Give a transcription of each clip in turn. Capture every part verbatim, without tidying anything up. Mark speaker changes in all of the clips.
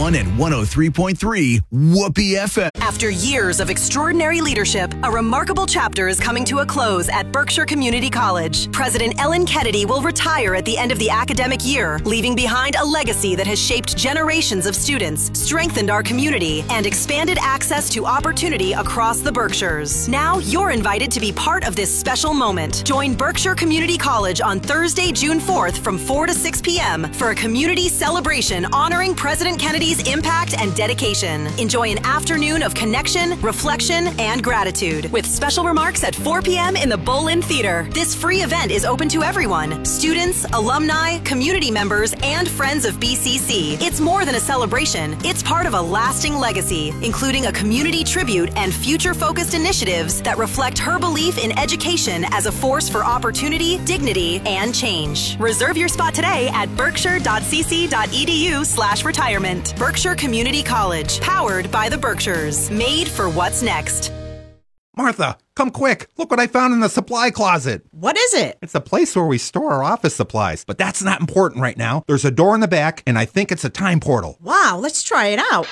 Speaker 1: one and one oh three point three Whoopee F M.
Speaker 2: After years of extraordinary leadership, a remarkable chapter is coming to a close at Berkshire Community College. President Ellen Kennedy will retire at the end of the academic year, leaving behind a legacy that has shaped generations of students, strengthened our community, and expanded access to opportunity across the Berkshires. Now you're invited to be part of this special moment. Join Berkshire Community College on Thursday, June fourth from four to six p.m. for a community celebration honoring President Kennedy's impact and dedication. Enjoy an afternoon of connection, reflection, and gratitude with special remarks at four p.m. in the Bolin Theater. This free event is open to everyone: students, alumni, community members, and friends of B C C. It's more than a celebration. It's part of a lasting legacy, including a community tribute and future-focused initiatives that reflect her belief in education as a force for opportunity, dignity, and change. Reserve your spot today at berkshire.cc.edu slash retirement. Berkshire Community College, powered by the Berkshires. Made for what's next.
Speaker 3: Martha, come quick. Look what I found in the supply closet.
Speaker 4: What is it?
Speaker 3: It's a place where we store our office supplies, but that's not important right now. There's a door in the back, and I think it's a time portal.
Speaker 4: Wow, let's try it out.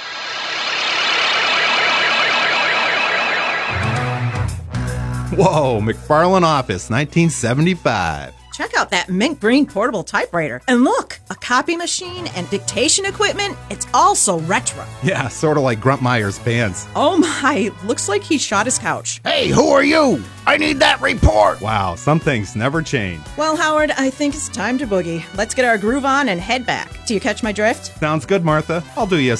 Speaker 3: Whoa, McFarlane Office, nineteen seventy-five.
Speaker 4: Check out that mint green portable typewriter. And look, a copy machine and dictation equipment. It's also retro.
Speaker 3: Yeah, sort of like Grunt Meyer's pants.
Speaker 4: Oh my, looks like he shot his couch.
Speaker 5: Hey, who are you? I need that report.
Speaker 3: Wow, some things never change.
Speaker 4: Well, Howard, I think it's time to boogie. Let's get our groove on and head back. Do you catch my drift?
Speaker 3: Sounds good, Martha. I'll do you a